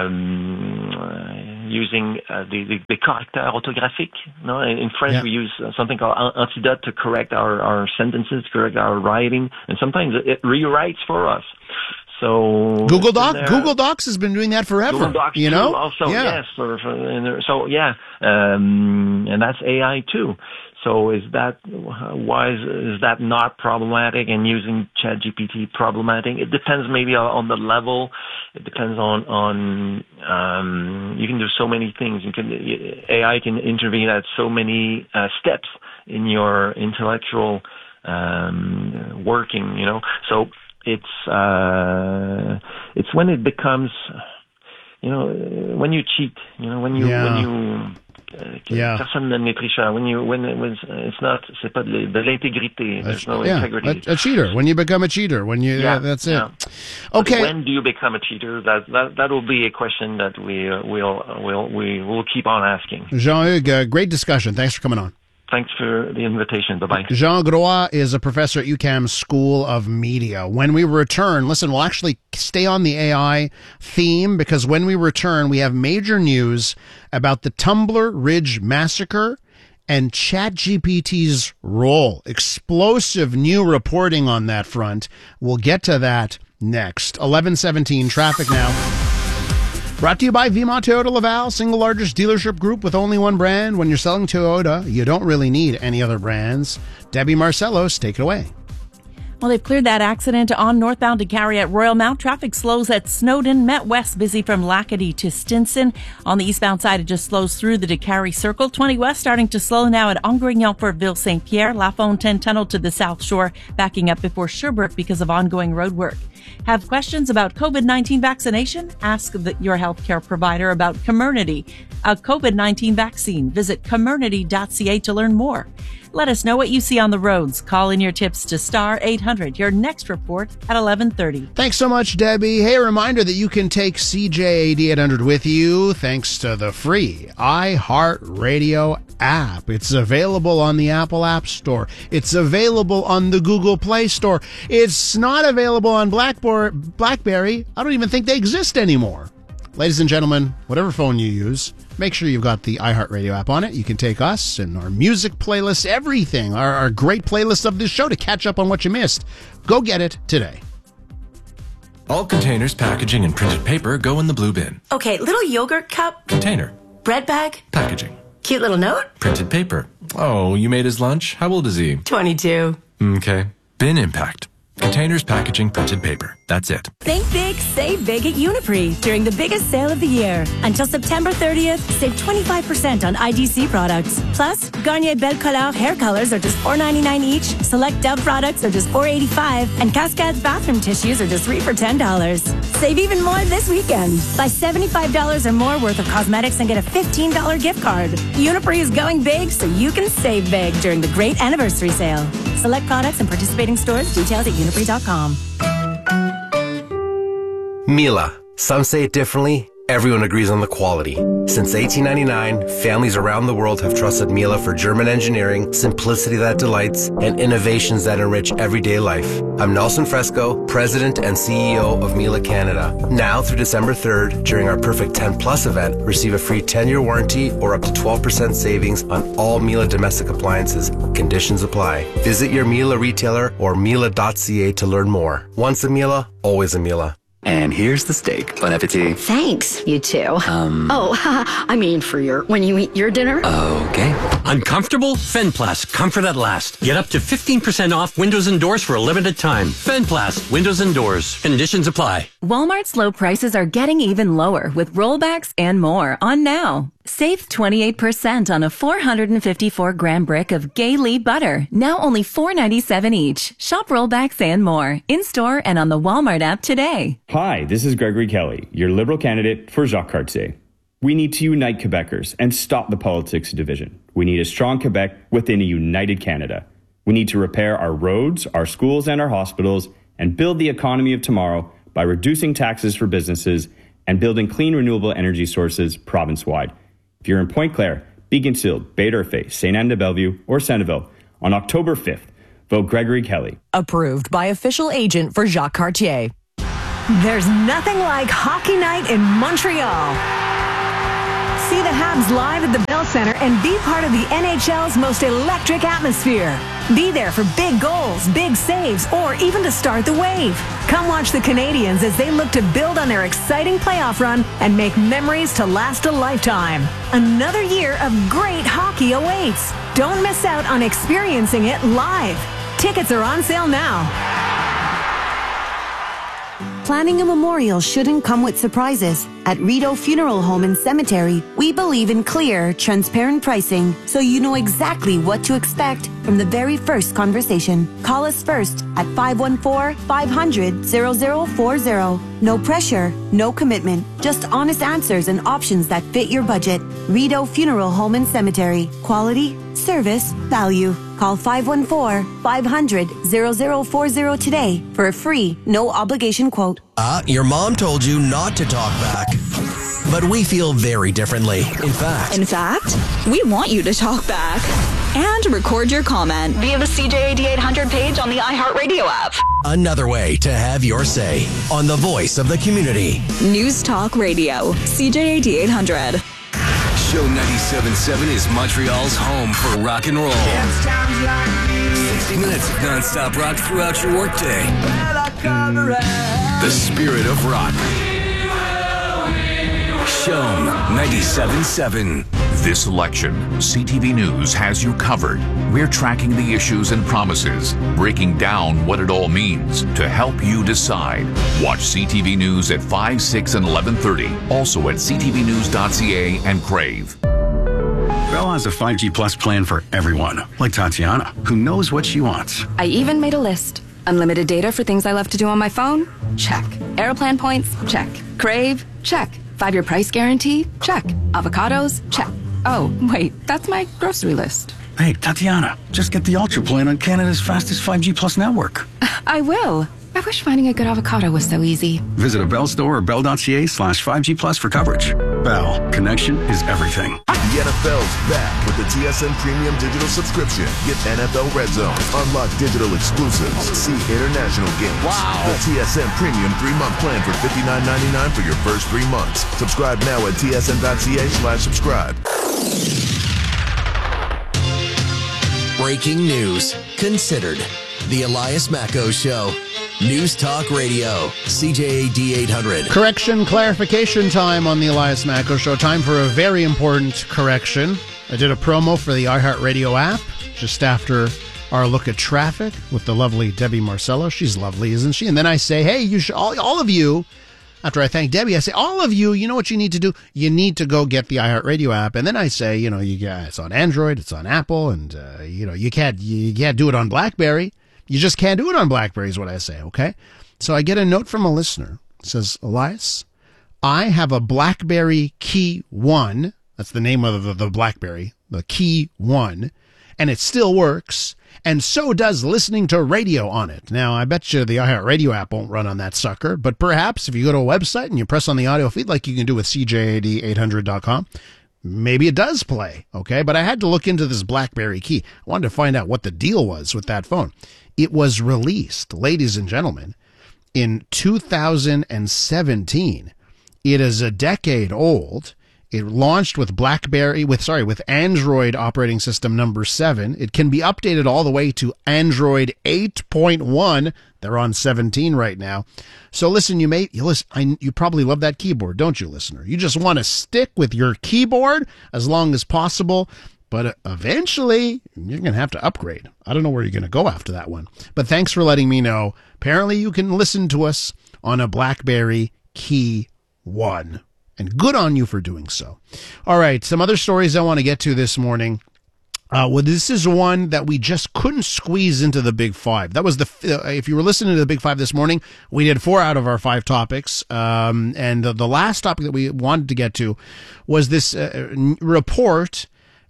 S6: using the caractères orthographiques. No, in French we use something called antidote to correct our sentences, correct our writing, and sometimes it rewrites for us. So
S1: Google Docs has been doing that forever.
S6: Google Docs
S1: too,
S6: also, yes. And that's AI too. So is that not problematic, and using ChatGPT problematic? It depends maybe on the level. It depends on you can do so many things. AI can intervene at so many steps in your intellectual working, So it's when it becomes, when you cheat, when you personne n'est tricheur. It's not, c'est pas de l'intégrité. There's no integrity.
S1: A cheater. When you become a cheater, that's it.
S6: Yeah.
S1: Okay.
S6: But when do you become a cheater? That will be a question that we'll keep on asking.
S1: Jean-Hugues, great discussion. Thanks for coming on.
S6: Thanks for the invitation. Bye-bye.
S1: Jean Groix is a professor at UQAM's School of Media. When we return, we'll actually stay on the AI theme, because when we return, we have major news about the Tumbler Ridge massacre and ChatGPT's role. Explosive new reporting on that front. We'll get to that next. 11:17 traffic now. Brought to you by Vimont Toyota Laval, single largest dealership group with only one brand. When you're selling Toyota, you don't really need any other brands. Debbie Marcellos, take it away.
S3: Well, they've cleared that accident on northbound to Cary at Royal Mount. Traffic slows at Snowdon. Met West busy from Lacadie to Stinson. On the eastbound side, it just slows through the DeCary Circle. 20 West starting to slow now at Angrignon for Ville-Saint-Pierre. La Fontaine Tunnel to the South Shore, backing up before Sherbrooke because of ongoing road work. Have questions about COVID-19 vaccination? Ask your healthcare provider about Comirnaty, a COVID-19 vaccine. Visit comirnaty.ca to learn more. Let us know what you see on the roads. Call in your tips to Star 800. Your next report at 11:30.
S1: Thanks so much, Debbie. Hey, a reminder that you can take CJAD 800 with you thanks to the free iHeartRadio app. It's available on the Apple App Store. It's available on the Google Play Store. It's not available on BlackBerry. I don't even think they exist anymore. Ladies and gentlemen, whatever phone you use, make sure you've got the iHeartRadio app on it. You can take us and our music playlist, everything, our great playlist of this show to catch up on what you missed. Go get it today.
S7: All containers, packaging, and printed paper go in the blue bin.
S9: Okay, little yogurt cup.
S7: Container.
S9: Bread bag.
S7: Packaging.
S9: Cute little note.
S7: Printed paper. Oh, you made his lunch? How old is he?
S9: 22.
S7: Okay. Bin impact. Containers, packaging, printed paper. That's it.
S9: Think big, save big at Uniprix during the biggest sale of the year. Until September 30th, save 25% on IDC products. Plus, Garnier Belle Couleur hair colors are just $4.99 each. Select Dove products are just $4.85. And Cascade bathroom tissues are just $3 for $10. Save even more this weekend. Buy $75 or more worth of cosmetics and get a $15 gift card. Uniprix is going big so you can save big during the great anniversary sale. Select products and participating stores. Details at uniprix.com.
S10: Miele. Some say it differently. Everyone agrees on the quality. Since 1899, families around the world have trusted Miele for German engineering, simplicity that delights, and innovations that enrich everyday life. I'm Nelson Fresco, President and CEO of Miele Canada. Now through December 3rd, during our Perfect 10 Plus event, receive a free 10-year warranty or up to 12% savings on all Miele domestic appliances. Conditions apply. Visit your Miele retailer or Miele.ca to learn more. Once a Miele, always a Miele.
S24: And here's the steak. Bon appetit.
S25: Thanks, you two. I mean when you eat your dinner.
S24: Okay.
S26: Uncomfortable? Fenplast. Comfort at last. Get up to 15% off windows and doors for a limited time. Fenplast. Windows and doors. Conditions apply.
S15: Walmart's low prices are getting even lower with rollbacks and more on now. Save 28% on a 454-gram brick of Gay-Lee butter, now only $4.97 each. Shop rollbacks and more, in-store and on the Walmart app today.
S27: Hi, this is Gregory Kelly, your Liberal candidate for Jacques Cartier. We need to unite Quebecers and stop the politics of division. We need a strong Quebec within a united Canada. We need to repair our roads, our schools, and our hospitals, and build the economy of tomorrow by reducing taxes for businesses and building clean renewable energy sources province-wide. If you're in Pointe-Claire, Beaconsfield, Bay-d'Urfé, Sainte-Anne-de-Bellevue, or Centreville, on October 5th, vote Gregory Kelly.
S4: Approved by official agent for Jacques Cartier. There's nothing like hockey night in Montreal. See the Habs live at the Bell Center and be part of the NHL's most electric atmosphere. Be there for big goals, big saves, or even to start the wave. Come watch the Canadiens as they look to build on their exciting playoff run and make memories to last a lifetime. Another year of great hockey awaits. Don't miss out on experiencing it live. Tickets are on sale now.
S11: Planning a memorial shouldn't come with surprises. At Rideau Funeral Home and Cemetery, we believe in clear, transparent pricing, so you know exactly what to expect from the very first conversation. Call us first at 514-500-0040. No pressure, no commitment, just honest answers and options that fit your budget. Rideau Funeral Home and Cemetery. Quality, service, value. Call 514-500-0040 today for a free, no obligation quote.
S8: Your mom told you not to talk back. But we feel very differently. In fact,
S12: we want you to talk back and record your comment via the CJAD 800 page on the iHeartRadio app.
S8: Another way to have your say on the voice of the community.
S12: News Talk Radio, CJAD 800.
S13: Show 97.7 is Montreal's home for rock and roll. 60 minutes of non-stop rock throughout your workday. The spirit of rock. Show 97.7.
S14: This election, CTV News has you covered. We're tracking the issues and promises, breaking down what it all means to help you decide. Watch CTV News at 5, 6, and 11:30. Also at ctvnews.ca and Crave.
S16: Bell has a 5G Plus plan for everyone, like Tatiana, who knows what she wants.
S17: I even made a list. Unlimited data for things I love to do on my phone? Check. Aeroplan points? Check. Crave? Check. 5-year price guarantee? Check. Avocados? Check. Oh, wait, that's my grocery list.
S16: Hey, Tatiana, just get the Ultra plan on Canada's fastest 5G Plus network.
S17: I will. I wish finding a good avocado was so easy.
S16: Visit a Bell store or bell.ca/5G Plus for coverage. Bell, connection is everything.
S28: The NFL's back with the TSN Premium Digital Subscription. Get NFL Red Zone, unlock digital exclusives, see international games. Wow! The TSN Premium 3-month plan for $59.99 for your first 3 months. Subscribe now at tsn.ca/subscribe.
S8: Breaking news. Considered. The Elias Macco Show. News Talk Radio. CJAD 800.
S1: Correction, clarification time on the Elias Macco Show. Time for a very important correction. I did a promo for the iHeartRadio app just after our look at traffic with the lovely Debbie Marcello. She's lovely, isn't she? And then I say, hey, you should, all of you, after I thank Debbie, I say, all of you, you know what you need to do? You need to go get the iHeartRadio app. And then I say, it's on Android, it's on Apple, and, you can't do it on BlackBerry. You just can't do it on BlackBerry is what I say, okay? So I get a note from a listener. It says, Elias, I have a BlackBerry Key 1. That's the name of the BlackBerry, the Key 1. And it still works. And so does listening to radio on it. Now, I bet you the iHeartRadio app won't run on that sucker. But perhaps if you go to a website and you press on the audio feed like you can do with CJAD800.com, maybe it does play, okay? But I had to look into this BlackBerry Key. I wanted to find out what the deal was with that phone. It was released, ladies and gentlemen, in 2017. It is a decade old. It launched with with Android operating system number 7. It can be updated all the way to Android 8.1. They're on 17 right now. So listen, you probably love that keyboard, don't you, listener? You just want to stick with your keyboard as long as possible. But eventually, you're going to have to upgrade. I don't know where you're going to go after that one. But thanks for letting me know. Apparently, you can listen to us on a BlackBerry Key 1. And good on you for doing so. All right, some other stories I want to get to this morning. This is one that we just couldn't squeeze into the Big Five. That was if you were listening to the Big Five this morning, we did 4 out of our 5 topics. And the last topic that we wanted to get to was this report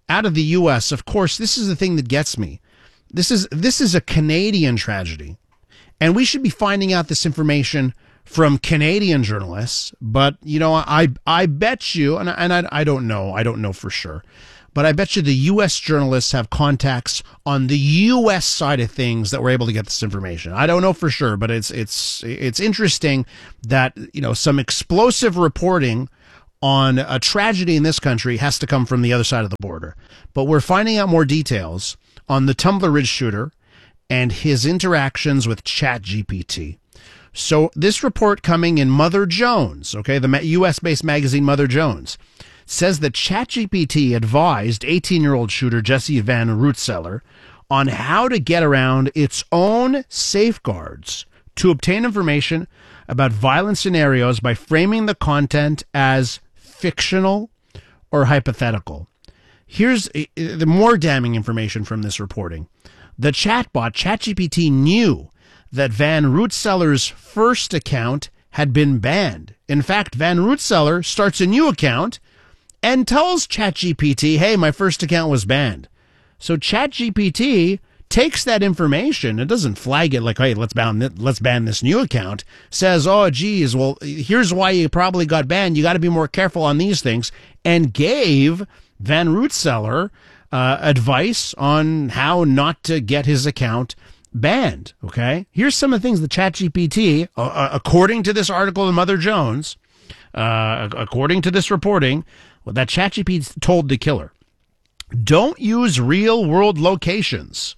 S1: out of the U.S., of course, this is the thing that gets me. This is a Canadian tragedy, and we should be finding out this information from Canadian journalists. But, you know, I bet you, and I don't know for sure, but I bet you the U.S. journalists have contacts on the U.S. side of things that were able to get this information. I don't know for sure, but it's interesting that, you know, some explosive reporting on a tragedy in this country has to come from the other side of the border. But we're finding out more details on the Tumbler Ridge shooter and his interactions with ChatGPT. So this report coming in Mother Jones, okay, the U.S.-based magazine Mother Jones, says that ChatGPT advised 18-year-old shooter Jesse Van Rootseller on how to get around its own safeguards to obtain information about violent scenarios by framing the content as fictional or hypothetical. Here's the more damning information from this reporting. The chatbot, ChatGPT, knew that Van Rootseller's first account had been banned. In fact, Van Rootseller starts a new account and tells ChatGPT, hey, my first account was banned. So ChatGPT takes that information, it doesn't flag it like, hey, let's ban this new account, says, oh, geez, well, here's why you probably got banned. You got to be more careful on these things, and gave Van Rootseller advice on how not to get his account banned. Okay, here's some of the things that ChatGPT, according to this article in Mother Jones, according to this reporting, that ChatGPT told the killer. Don't use real-world locations.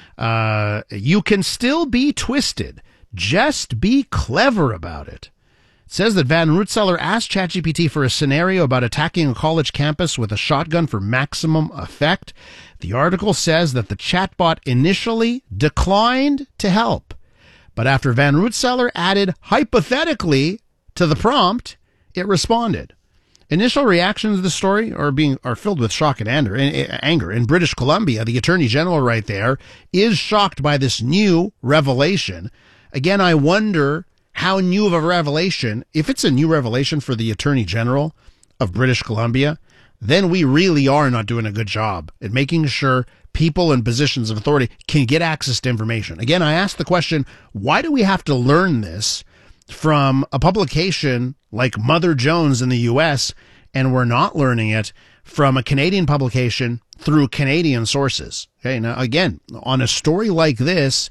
S1: You can still be twisted. Just be clever about it. It says that Van Rootseller asked ChatGPT for a scenario about attacking a college campus with a shotgun for maximum effect. The article says that the chatbot initially declined to help, but after Van Rootseller added hypothetically to the prompt, it responded. Initial reactions to the story are filled with shock and anger. In British Columbia, the Attorney General right there is shocked by this new revelation. Again, I wonder how new of a revelation, if it's a new revelation for the Attorney General of British Columbia, then we really are not doing a good job at making sure people in positions of authority can get access to information. Again, I ask the question, why do we have to learn this from a publication like Mother Jones in the U.S., and we're not learning it from a Canadian publication through Canadian sources? Okay, now again, on a story like this,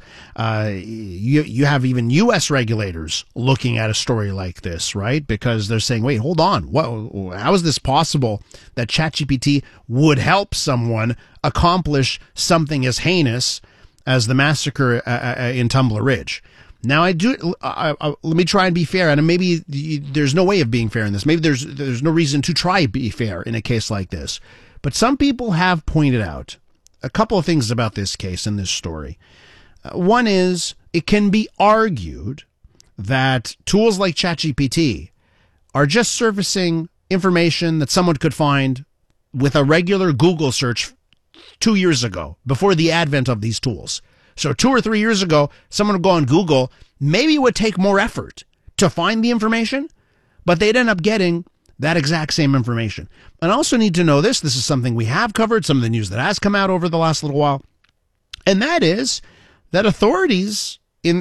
S1: you have even U.S. regulators looking at a story like this, right? Because they're saying, wait, hold on, how is this possible that ChatGPT would help someone accomplish something as heinous as the massacre in Tumbler Ridge? Now, let me try and be fair, and maybe there's no way of being fair in this. Maybe there's no reason to try to be fair in a case like this. But some people have pointed out a couple of things about this case and this story. One is, it can be argued that tools like ChatGPT are just surfacing information that someone could find with a regular Google search 2 years ago, before the advent of these tools. So 2 or 3 years ago, someone would go on Google, maybe it would take more effort to find the information, but they'd end up getting that exact same information. And I also need to know this is something we have covered, some of the news that has come out over the last little while, and that is that authorities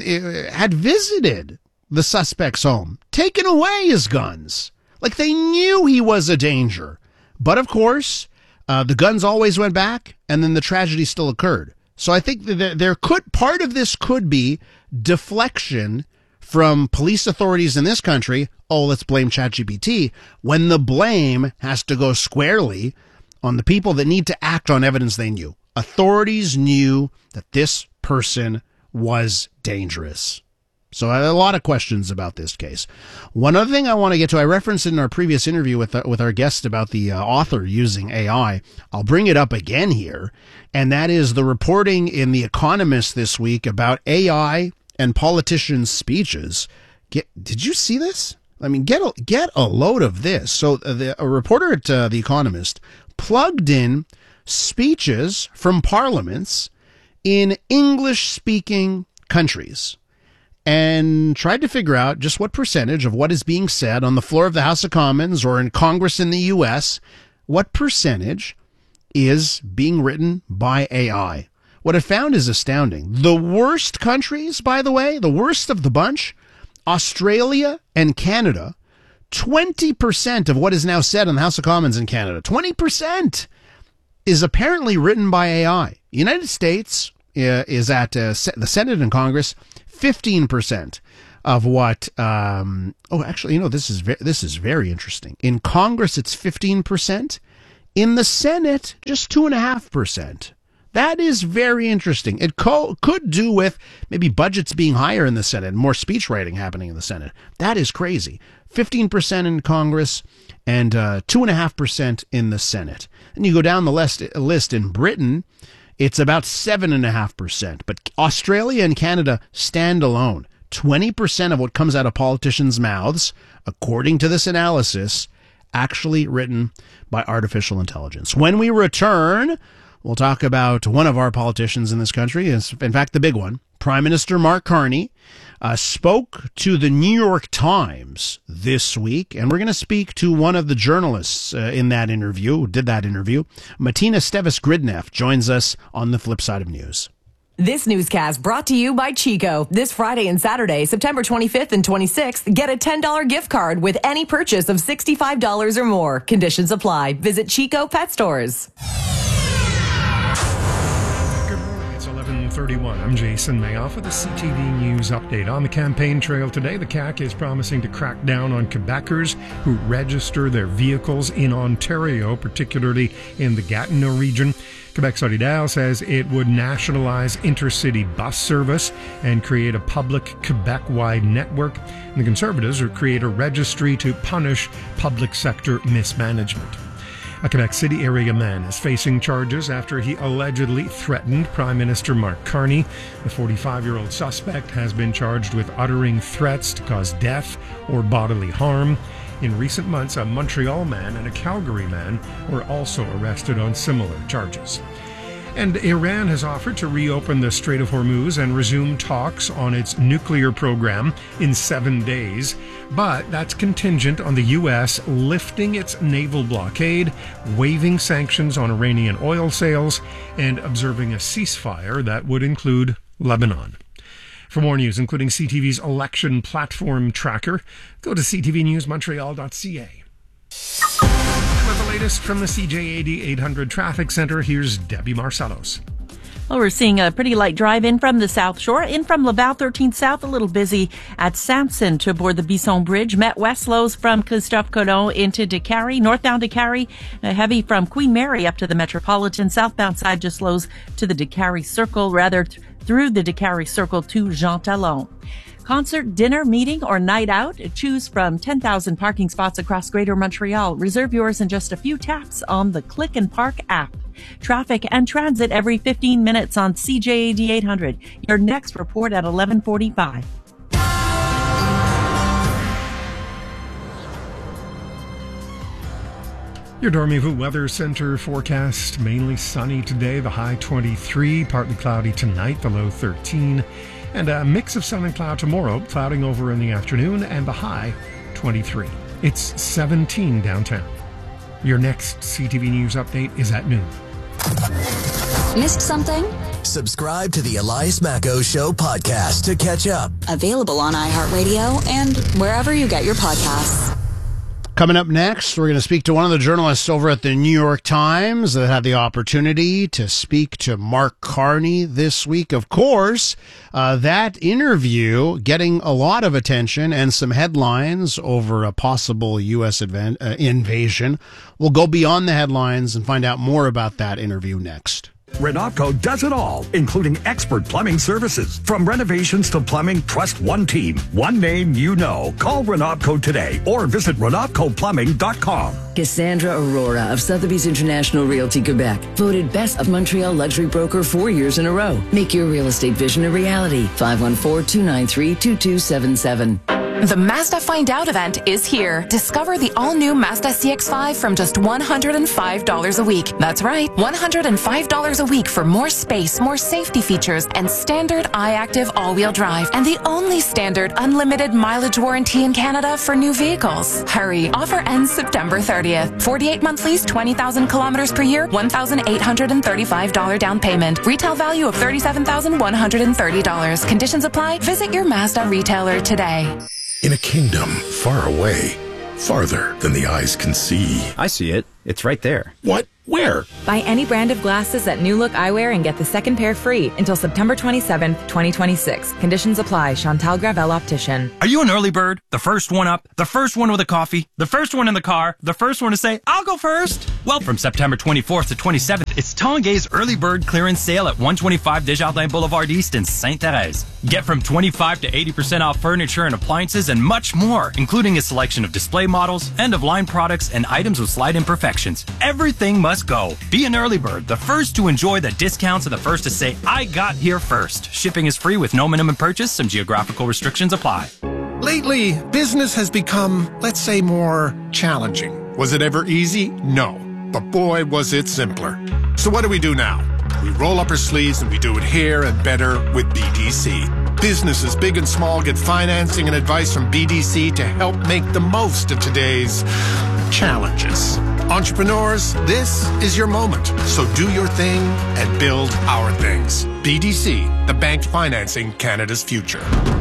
S1: had visited the suspect's home, taken away his guns, like they knew he was a danger. But of course, the guns always went back, and then the tragedy still occurred. So I think that part of this could be deflection from police authorities in this country. Oh, let's blame ChatGPT, when the blame has to go squarely on the people that need to act on evidence they knew. Authorities knew that this person was dangerous. So I have a lot of questions about this case. One other thing I want to get to, I referenced in our previous interview with our guest about the author using AI. I'll bring it up again here, and that is the reporting in The Economist this week about AI and politicians' speeches. Did you see this? I mean, get a load of this. So a reporter at The Economist plugged in speeches from parliaments in English-speaking countries and tried to figure out just what percentage of what is being said on the floor of the House of Commons or in Congress in the U.S., what percentage is being written by AI. What it found is astounding. The worst countries, by the way, the worst of the bunch, Australia and Canada, 20% of what is now said in the House of Commons in Canada, 20% is apparently written by AI. The United States is at the Senate and Congress, 15% of what, this is very interesting. In Congress, it's 15%. In the Senate, just 2.5%. That is very interesting. It could do with maybe budgets being higher in the Senate, more speech writing happening in the Senate. That is crazy. 15% in Congress and 2.5% in the Senate. And you go down the list in Britain, it's about 7.5%. But Australia and Canada stand alone. 20% of what comes out of politicians' mouths, according to this analysis, actually written by artificial intelligence. When we return, we'll talk about one of our politicians in this country, in fact, the big one. Prime Minister Mark Carney spoke to the New York Times this week, and we're going to speak to one of the journalists in that interview, who did that interview. Martina Stevis-Gridneff joins us on the flip side of news.
S4: This newscast brought to you by Chico. This Friday and Saturday, September 25th and 26th, get a $10 gift card with any purchase of $65 or more. Conditions apply. Visit Chico Pet Stores.
S2: Good morning. It's 11:31. I'm Jason Mayoff with a CTV News update. On the campaign trail today, the CAQ is promising to crack down on Quebecers who register their vehicles in Ontario, particularly in the Gatineau region. Quebec Solidaire says it would nationalize intercity bus service and create a public Quebec-wide network. And the Conservatives would create a registry to punish public sector mismanagement. A Quebec City area man is facing charges after he allegedly threatened Prime Minister Mark Carney. The 45-year-old suspect has been charged with uttering threats to cause death or bodily harm. In recent months, a Montreal man and a Calgary man were also arrested on similar charges. And Iran has offered to reopen the Strait of Hormuz and resume talks on its nuclear program in 7 days. But that's contingent on the U.S. lifting its naval blockade, waiving sanctions on Iranian oil sales, and observing a ceasefire that would include Lebanon. For more news, including CTV's election platform tracker, go to ctvnewsmontreal.ca. With the latest from the CJAD 800 Traffic Center, here's Debbie Marcellos.
S3: Well, we're seeing a pretty light drive in from the South Shore. In from Laval 13th South, a little busy at Sampson to board the Bisson Bridge. Met West slows from Christophe Colomb into Décarie. Northbound Décarie, heavy from Queen Mary up to the Metropolitan. Southbound side just slows to the Décarie Circle, through the Décarie Circle to Jean Talon. Concert, dinner, meeting, or night out? Choose from 10,000 parking spots across Greater Montreal. Reserve yours in just a few taps on the Click and Park app. Traffic and transit every 15 minutes on CJAD 800. Your next report at 11:45.
S2: Your Dormez-vous Weather Center forecast, mainly sunny today, the high 23, partly cloudy tonight, the low 13, and a mix of sun and cloud tomorrow, clouding over in the afternoon, and the high 23. It's 17 downtown. Your next CTV News update is at noon.
S12: Missed something?
S8: Subscribe to the Elias Macco Show podcast to catch up.
S12: Available on iHeartRadio and wherever you get your podcasts.
S1: Coming up next, we're going to speak to one of the journalists over at the New York Times that had the opportunity to speak to Mark Carney this week. Of course, that interview getting a lot of attention and some headlines over a possible U.S. invasion. We'll go beyond the headlines and find out more about that interview next.
S5: Renopco does it all, including expert plumbing services. From renovations to plumbing, trust one team, one name you know. Call Renopco today or visit RenopcoPlumbing.com.
S18: Cassandra Aurora of Sotheby's International Realty Quebec, voted Best of Montreal Luxury Broker 4 years in a row. Make your real estate vision a reality. 514-293-2277.
S6: The Mazda Find Out event is here. Discover the all-new Mazda CX-5 from just $105 a week. That's right, $105 a week for more space, more safety features, and standard iActive all-wheel drive. And the only standard unlimited mileage warranty in Canada for new vehicles. Hurry, offer ends September 30th. 48-month lease, 20,000 kilometers per year, $1,835 down payment. Retail value of $37,130. Conditions apply. Visit your Mazda retailer today.
S7: In a kingdom far away, farther than the eyes can see.
S9: I see it. It's right there.
S7: What? Where?
S19: Buy any brand of glasses at New Look Eyewear and get the second pair free until September 27th, 2026. Conditions apply. Chantal Gravel Optician.
S20: Are you an early bird? The first one up? The first one with a coffee? The first one in the car? The first one to say, I'll go first? Well, from September 24th to 27th, it's Tanguay's Early Bird Clearance Sale at 125 Desjardins Boulevard East in Sainte-Thérèse. Get from 25 to 80% off furniture and appliances and much more, including a selection of display models, end-of-line products, and items with slight imperfections. Everything must go. Be an early bird, the first to enjoy the discounts and the first to say, I got here first. Shipping is free with no minimum purchase. Some geographical restrictions apply.
S21: Lately, business has become, let's say, more challenging. Was it ever easy? No. But boy, was it simpler. So what do we do now? We roll up our sleeves and we do it here and better with BDC. Businesses big and small get financing and advice from BDC to help make the most of today's challenges. Entrepreneurs, this is your moment. So do your thing and build our things. BDC, the bank financing Canada's future.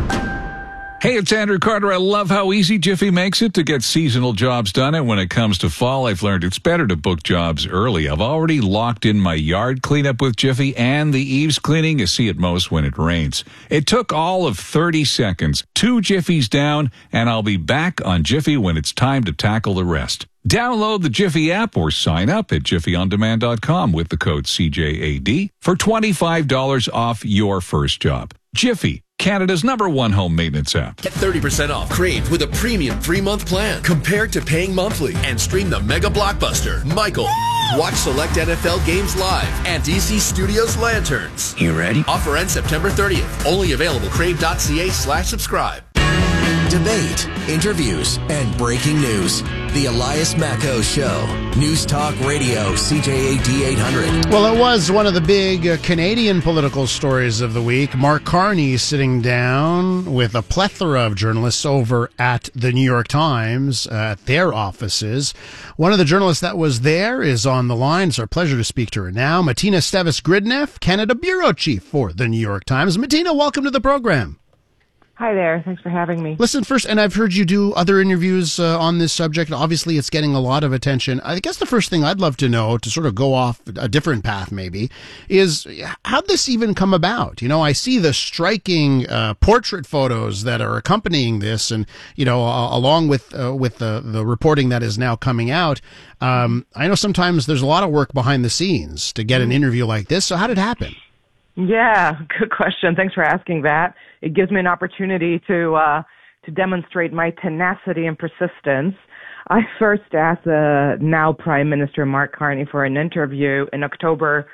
S22: Hey, it's Andrew Carter. I love how easy Jiffy makes it to get seasonal jobs done. And when it comes to fall, I've learned it's better to book jobs early. I've already locked in my yard cleanup with Jiffy and the eaves cleaning you see at most when it rains. It took all of 30 seconds, 2 Jiffies down, and I'll be back on Jiffy when it's time to tackle the rest. Download the Jiffy app or sign up at jiffyondemand.com with the code CJAD for $25 off your first job. Jiffy, Canada's #1 home maintenance app.
S23: Get 30% off Crave with a premium 3-month plan compared to paying monthly, and stream the mega blockbuster Michael. Watch select NFL games live and DC Studios Lanterns.
S24: You ready?
S23: Offer ends September 30th. Only available crave.ca/subscribe.
S8: Debate, interviews, and breaking news. The Elias Macco Show. News Talk Radio, CJAD 800.
S1: Well, it was one of the big Canadian political stories of the week. Mark Carney sitting down with a plethora of journalists over at the New York Times at their offices. One of the journalists that was there is on the line. It's our pleasure to speak to her now. Martina Stevis-Gridneff, Canada Bureau Chief for the New York Times. Martina, welcome to the program.
S29: Hi there. Thanks for having me.
S1: Listen, first, and I've heard you do other interviews on this subject. Obviously, it's getting a lot of attention. I guess the first thing I'd love to know, to sort of go off a different path maybe, is how'd this even come about? You know, I see the striking portrait photos that are accompanying this, and, you know, along with the reporting that is now coming out. I know sometimes there's a lot of work behind the scenes to get an interview like this. So how did it happen?
S29: Yeah, good question. Thanks for asking that. It gives me an opportunity to demonstrate my tenacity and persistence. I first asked the now Prime Minister Mark Carney for an interview in October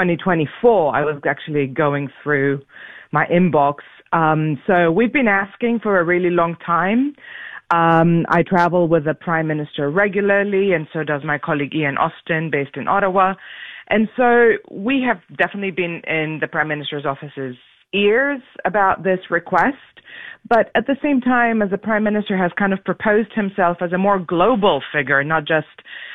S29: 2024. I was actually going through my inbox. So we've been asking for a really long time. I travel with the Prime Minister regularly, and so does my colleague Ian Austin, based in Ottawa. And so we have definitely been in the Prime Minister's office's ears about this request. But at the same time, as the Prime Minister has kind of proposed himself as a more global figure, not just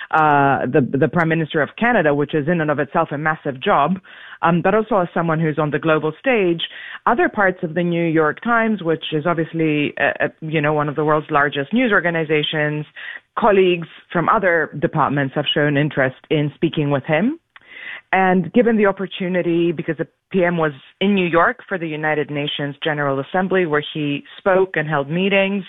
S29: the Prime Minister of Canada, which is in and of itself a massive job, but also as someone who's on the global stage, other parts of the New York Times, which is obviously one of the world's largest news organizations, colleagues from other departments have shown interest in speaking with him. And given the opportunity, because the PM was in New York for the United Nations General Assembly, where he spoke and held meetings,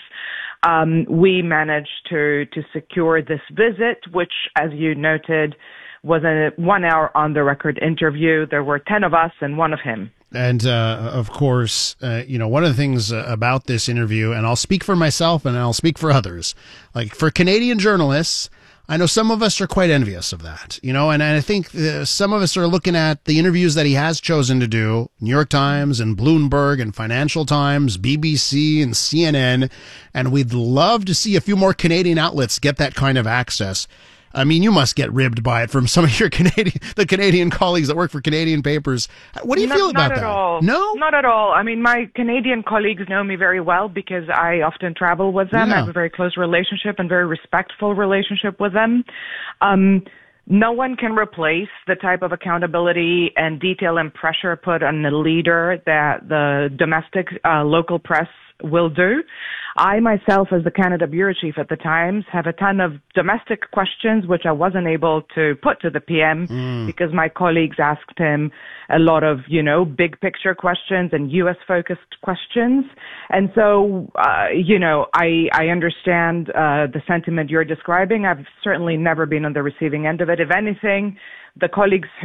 S29: we managed to secure this visit, which, as you noted, was a 1-hour on-the-record interview. There were 10 of us and 1 of him.
S1: And, of course, one of the things about this interview, and I'll speak for myself and I'll speak for others, like for Canadian journalists, I know some of us are quite envious of that, and I think some of us are looking at the interviews that he has chosen to do, New York Times and Bloomberg and Financial Times, BBC and CNN, and we'd love to see a few more Canadian outlets get that kind of access. I mean, you must get ribbed by it from some of your Canadian colleagues that work for Canadian papers. What do you feel about that?
S29: Not at all.
S1: No?
S29: Not at all. I mean, my Canadian colleagues know me very well because I often travel with them.
S1: Yeah.
S29: I have a very close relationship and very respectful relationship with them. No one can replace the type of accountability and detail and pressure put on the leader that the domestic local press will do. I myself, as the Canada bureau chief at the Times, have a ton of domestic questions which I wasn't able to put to the PM because my colleagues asked him a lot of, big picture questions and U.S. focused questions. And so, I understand the sentiment you're describing. I've certainly never been on the receiving end of it. If anything, the colleagues